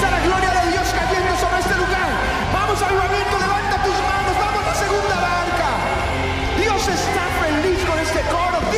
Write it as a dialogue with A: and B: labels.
A: está la gloria de Dios cayendo sobre este lugar. Vamos, avivamiento, levanta tus manos. Vamos a la segunda barca. Dios está feliz con este coro.